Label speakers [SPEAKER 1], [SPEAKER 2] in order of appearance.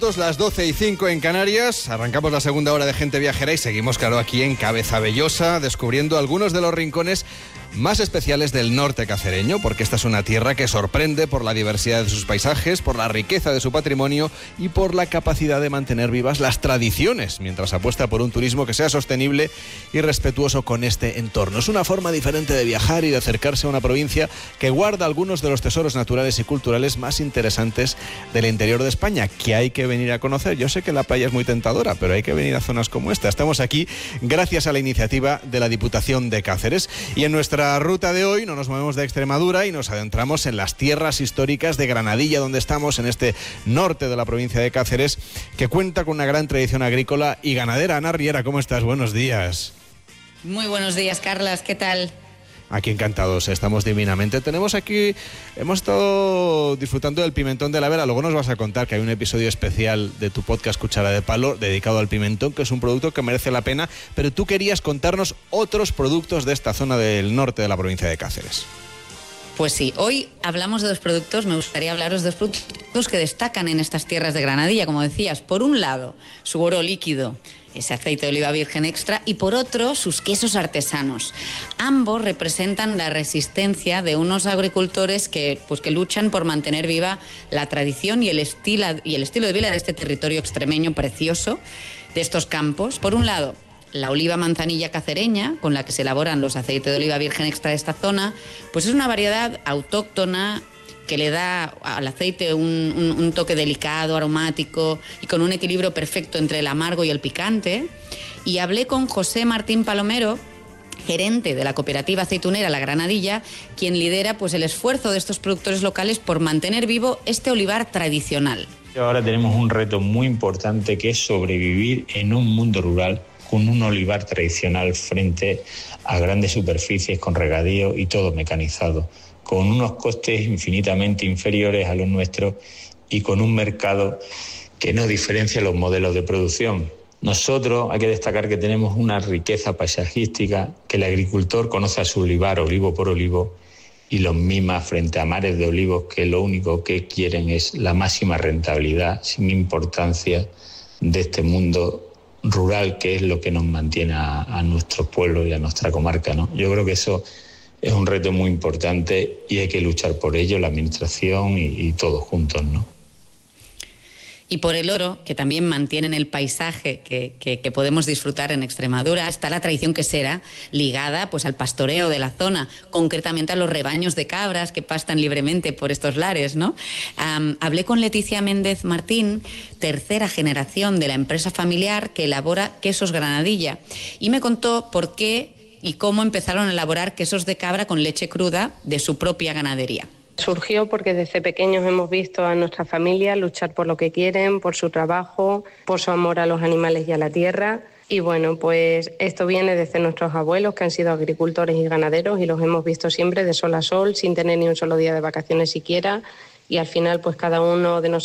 [SPEAKER 1] Las 12:05 en Canarias, arrancamos la segunda hora de Gente Viajera y seguimos, claro, aquí en Cabezabellosa, descubriendo algunos de los rincones más especiales del norte cacereño, porque esta es una tierra que sorprende por la diversidad de sus paisajes, por la riqueza de su patrimonio y por la capacidad de mantener vivas las tradiciones, mientras apuesta por un turismo que sea sostenible y respetuoso con este entorno. Es una forma diferente de viajar y de acercarse a una provincia que guarda algunos de los tesoros naturales y culturales más interesantes del interior de España, que hay que venir a conocer. Yo sé que la playa es muy tentadora, pero hay que venir a zonas como esta. Estamos aquí gracias a la iniciativa de la Diputación de Cáceres. Y en nuestra ruta de hoy no nos movemos de Extremadura y nos adentramos en las tierras históricas de Granadilla, donde estamos, en este norte de la provincia de Cáceres, que cuenta con una gran tradición agrícola y ganadera. Ana Riera, ¿cómo estás? Buenos días.
[SPEAKER 2] Muy buenos días, Carlas. ¿Qué tal?
[SPEAKER 1] Aquí encantados, estamos divinamente. Tenemos aquí, hemos estado disfrutando del pimentón de la Vera. Luego nos vas a contar que hay un episodio especial de tu podcast Cuchara de Palo dedicado al pimentón, que es un producto que merece la pena, pero tú querías contarnos otros productos de esta zona del norte de la provincia de Cáceres.
[SPEAKER 2] Pues sí, hoy hablamos de dos productos, me gustaría hablaros de dos productos que destacan en estas tierras de Granadilla, como decías. Por un lado, su oro líquido, ese aceite de oliva virgen extra, y por otro, sus quesos artesanos. Ambos representan la resistencia de unos agricultores que luchan por mantener viva la tradición y el estilo de vida de este territorio extremeño precioso, de estos campos. Por un lado, la oliva manzanilla cacereña, con la que se elaboran los aceites de oliva virgen extra de esta zona, pues es una variedad autóctona que le da al aceite un toque delicado, aromático y con un equilibrio perfecto entre el amargo y el picante. Y hablé con José Martín Palomero, gerente de la cooperativa aceitunera La Granadilla, quien lidera pues el esfuerzo de estos productores locales por mantener vivo este olivar tradicional.
[SPEAKER 3] Ahora tenemos un reto muy importante, que es sobrevivir en un mundo rural con un olivar tradicional frente a grandes superficies con regadío y todo mecanizado, con unos costes infinitamente inferiores a los nuestros y con un mercado que no diferencia los modelos de producción. Nosotros hay que destacar que tenemos una riqueza paisajística, que el agricultor conoce a su olivar olivo por olivo y los mima frente a mares de olivos que lo único que quieren es la máxima rentabilidad, sin importancia de este mundo rural, que es lo que nos mantiene a nuestro pueblo y a nuestra comarca, ¿no? Yo creo que eso es un reto muy importante y hay que luchar por ello, la administración y todos juntos, ¿no?
[SPEAKER 2] Y por el oro, que también mantienen el paisaje que podemos disfrutar en Extremadura, está la tradición quesera ligada pues al pastoreo de la zona, concretamente a los rebaños de cabras que pastan libremente por estos lares, ¿no? Hablé con Leticia Méndez Martín, tercera generación de la empresa familiar que elabora quesos Granadilla, y me contó por qué y cómo empezaron a elaborar quesos de cabra con leche cruda de su propia ganadería.
[SPEAKER 4] Surgió porque desde pequeños hemos visto a nuestra familia luchar por lo que quieren, por su trabajo, por su amor a los animales y a la tierra. Y bueno, pues esto viene desde nuestros abuelos, que han sido agricultores y ganaderos, y los hemos visto siempre de sol a sol, sin tener ni un solo día de vacaciones siquiera. Y al final, pues cada uno de nosotros